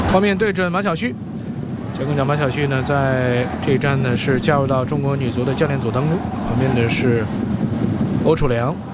后面对阵马晓旭。前工长马晓旭呢，在这一站呢是加入到中国女足的教练组当中，旁边的是欧楚良。